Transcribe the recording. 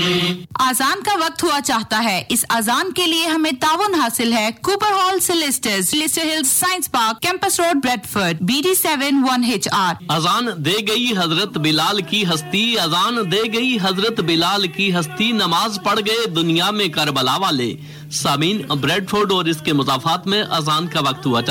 अजान का वक्त हुआ चाहता है। इस अजान के लिए हमें ताउन हासिल है Cooper hall सिलिस्टर्स, Leicester hills science park, campus road, Bradford, BD7 1HR। अजान दे गई हजरत बिलाल की हस्ती, अजान दे गई हजरत बिलाल की हस्ती, नमाज पढ़ गए दुनिया में करबला वाले। सामीन, ब्रेडफोर्ड और इसके मुजाफात में अजान का वक्त हुआ